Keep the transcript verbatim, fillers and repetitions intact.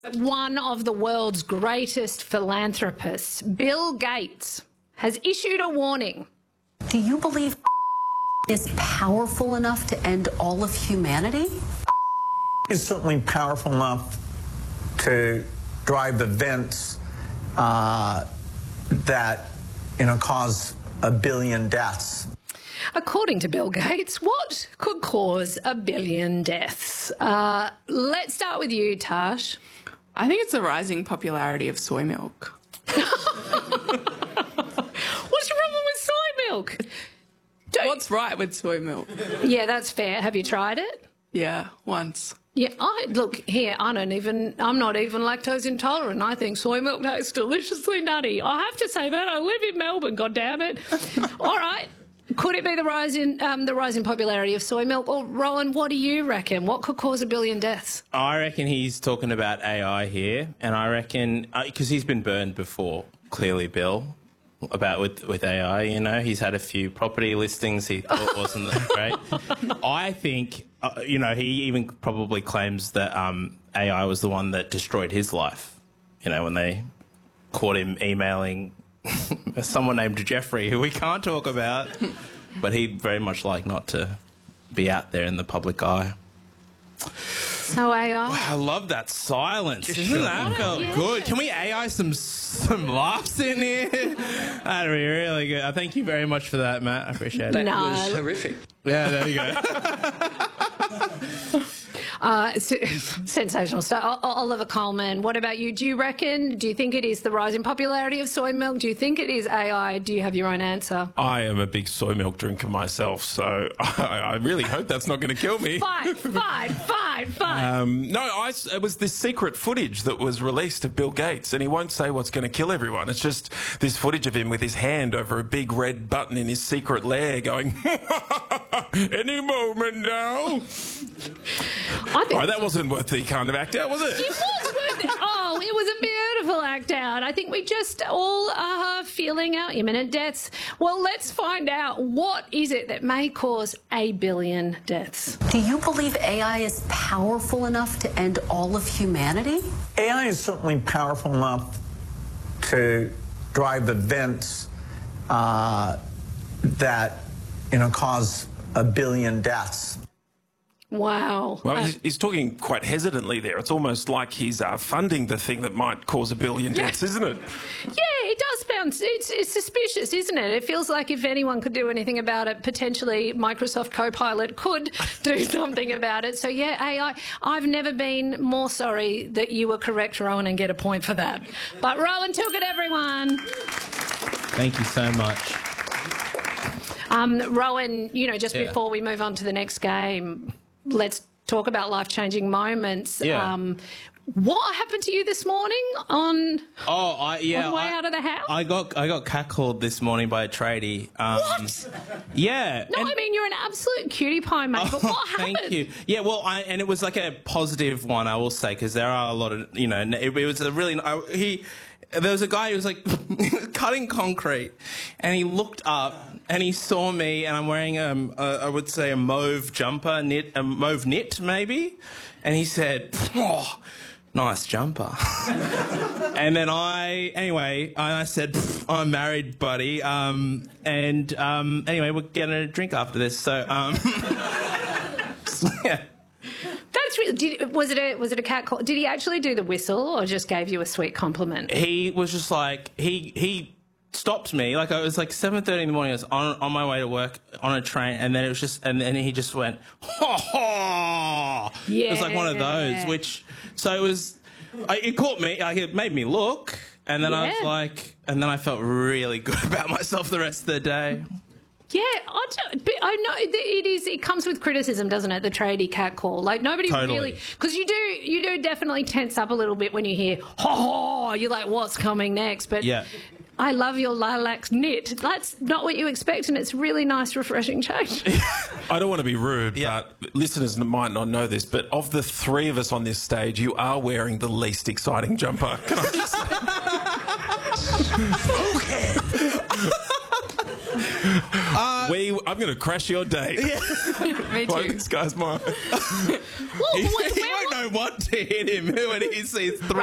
One of the world's greatest philanthropists, Bill Gates, has issued a warning. Do you believe is powerful enough to end all of humanity? Is certainly powerful enough to drive events uh, that, you know, cause a billion deaths. According to Bill Gates, what could cause a billion deaths? Uh, let's start with you, Tash. I think it's the rising popularity of soy milk. What's your problem with soy milk? Don't... What's right with soy milk? Yeah, that's fair. Have you tried it? Yeah, once. Yeah, I look here. I don't even. I'm not even lactose intolerant. I think soy milk tastes deliciously nutty. I have to say that. I live in Melbourne. God damn it! All right. Could it be the rise in um, the rise in popularity of soy milk? Or Rowan, what do you reckon? What could cause a billion deaths? I reckon he's talking about A I here, and I reckon because uh, he's been burned before. Clearly, Bill, about with with A I. You know, he's had a few property listings he thought wasn't that great. I think uh, you know he even probably claims that um, A I was the one that destroyed his life. You know, when they caught him emailing someone named Jeffrey, who we can't talk about, but he'd very much like not to be out there in the public eye. So A I. Wow, I love that silence. Isn't that felt yeah. good? Can we A I some some laughs in here? That'd be really good. Uh, thank you very much for that, Matt. I appreciate it. That no. was horrific. Yeah, there you go. Uh, sensational stuff. Oliver Coleman, what about you? Do you reckon, do you think it is the rise in popularity of soy milk? Do you think it is A I? Do you have your own answer? I am a big soy milk drinker myself, so I, I really hope that's not going to kill me. Fine, fine, fine, fine. Um, no, I, it was this secret footage that was released of Bill Gates, and he won't say what's going to kill everyone. It's just this footage of him with his hand over a big red button in his secret lair going, any moment now. I think oh, that wasn't worth the kind of act out, was it? It was worth it. Oh, it was a beautiful act out. I think we just all are feeling our imminent deaths. Well, let's find out what is it that may cause a billion deaths. Do you believe A I is powerful enough to end all of humanity? A I is certainly powerful enough to drive events uh, that, you know, cause a billion deaths. Wow. Well, uh, he's, he's talking quite hesitantly there. It's almost like he's uh, funding the thing that might cause a billion deaths, isn't it? Yeah, it does sound, it's, it's suspicious, isn't it? It feels like if anyone could do anything about it, potentially Microsoft Copilot could do something about it. So, yeah, A I, I've never been more sorry that you were correct, Rowan, and get a point for that. But Rowan took it, everyone. Thank you so much. Um, Rowan, you know, just yeah. before we move on to the next game, let's talk about life-changing moments. Yeah. Um, what happened to you this morning on, oh, I, yeah, on the way I, out of the house? I got I got catcalled this morning by a tradie. Um, what? Yeah. No, and, I mean, you're an absolute cutie pie, mate, but what happened? Thank you. Yeah, well, I, and it was like a positive one, I will say, because there are a lot of, you know, it, it was a really, I, he... There was a guy who was like cutting concrete, and he looked up and he saw me, and I'm wearing um, a, I would say a mauve jumper, knit, a mauve knit maybe, and he said, "Oh, nice jumper." And then I, anyway, I said, "I'm married, buddy," um, and um, anyway, we're getting a drink after this, so um, yeah. That's really, did, was it a was it a cat call? Did he actually do the whistle or just gave you a sweet compliment? He was just like he he stopped me like it was like seven thirty in the morning. I was on on my way to work on a train, and then it was just and then he just went ha ha. Yeah. It was like one of those, which so it was. I, it caught me. Like it made me look, and then yeah. I was like, and then I felt really good about myself the rest of the day. Yeah, I, don't, but I know it is. It comes with criticism, doesn't it? The tradie cat call, like nobody totally. really, because you do, you do definitely tense up a little bit when you hear "ho ho." You're like, "What's coming next?" But yeah. I love your lilac knit. That's not what you expect, and it's really nice, refreshing change. I don't want to be rude, yeah. but listeners might not know this, but of the three of us on this stage, you are wearing the least exciting jumper. Can I just say? Okay. Uh, we, I'm going to crash your date. Yeah. Me too. Like, this guy's mine. Well, he, where, he where won't was don't want to hit him when he sees three